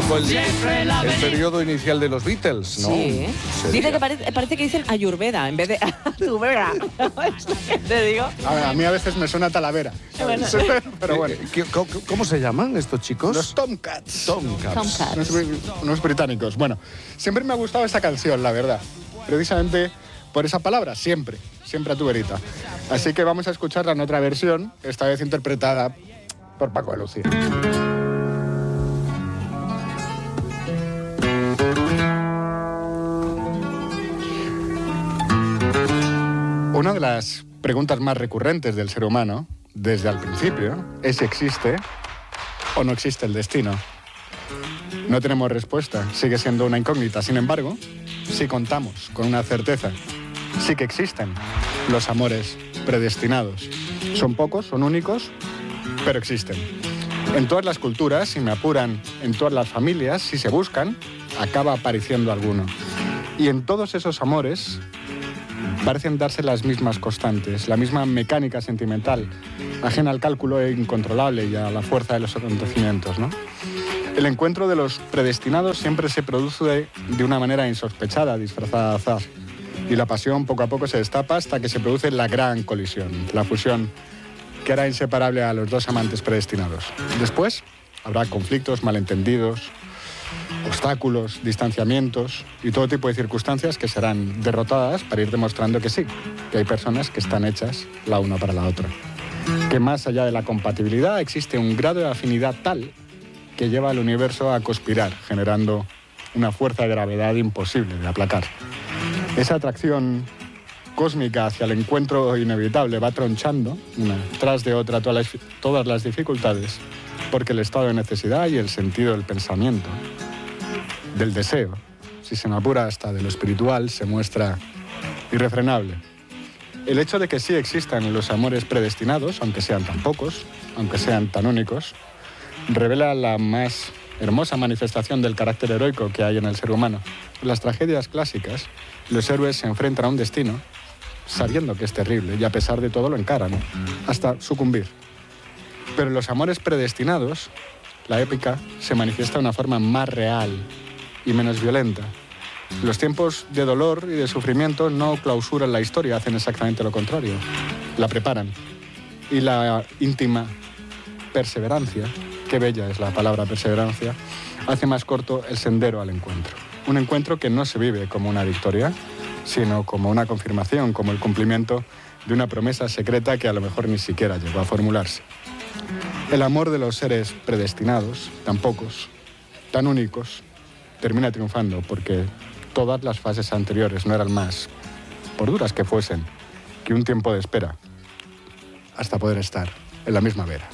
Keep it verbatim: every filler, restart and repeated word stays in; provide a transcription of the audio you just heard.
poco el, el periodo inicial de los Beatles, ¿no? Sí. Dice que parece, parece que dicen Ayurveda en vez de Ayurveda. Te digo. A, a mí a veces me suena Talavera. Bueno. Pero bueno. ¿Qué- ¿Cómo, cómo se llaman estos chicos? Los Tomcats. Tomcats. Tomcats. Unos, bri- unos británicos. Bueno, siempre me ha gustado esa canción, la verdad. Precisamente por esa palabra, siempre. Siempre a tu verita. Así que vamos a escucharla en otra versión, esta vez interpretada por Paco de Lucía. Una de las preguntas más recurrentes del ser humano, desde el principio, es si existe o no existe el destino. No tenemos respuesta, sigue siendo una incógnita. Sin embargo, sí contamos con una certeza. Sí que existen los amores predestinados. Son pocos, son únicos, pero existen. En todas las culturas, si me apuran, en todas las familias, si se buscan, acaba apareciendo alguno. Y en todos esos amores parecen darse las mismas constantes, la misma mecánica sentimental, ajena al cálculo incontrolable y a la fuerza de los acontecimientos, ¿no? El encuentro de los predestinados siempre se produce de una manera insospechada, disfrazada de azar. Y la pasión poco a poco se destapa hasta que se produce la gran colisión, la fusión que hará inseparable a los dos amantes predestinados. Después habrá conflictos, malentendidos, obstáculos, distanciamientos y todo tipo de circunstancias que serán derrotadas para ir demostrando que sí, que hay personas que están hechas la una para la otra. Que más allá de la compatibilidad existe un grado de afinidad tal que lleva al universo a conspirar, generando una fuerza de gravedad imposible de aplacar. Esa atracción cósmica hacia el encuentro inevitable va tronchando, una tras de otra, todas las, todas las dificultades, porque el estado de necesidad y el sentido del pensamiento, del deseo, si se me apura hasta de lo espiritual, se muestra irrefrenable. El hecho de que sí existan los amores predestinados, aunque sean tan pocos, aunque sean tan únicos, revela la más hermosa manifestación del carácter heroico que hay en el ser humano. En las tragedias clásicas, los héroes se enfrentan a un destino sabiendo que es terrible y a pesar de todo lo encaran, hasta sucumbir. Pero en los amores predestinados, la épica se manifiesta de una forma más real y menos violenta. Los tiempos de dolor y de sufrimiento no clausuran la historia, hacen exactamente lo contrario. La preparan. Y la íntima perseverancia, qué bella es la palabra perseverancia, hace más corto el sendero al encuentro. Un encuentro que no se vive como una victoria, sino como una confirmación, como el cumplimiento de una promesa secreta que a lo mejor ni siquiera llegó a formularse. El amor de los seres predestinados, tan pocos, tan únicos, termina triunfando porque todas las fases anteriores no eran más, por duras que fuesen, que un tiempo de espera hasta poder estar en la misma vera.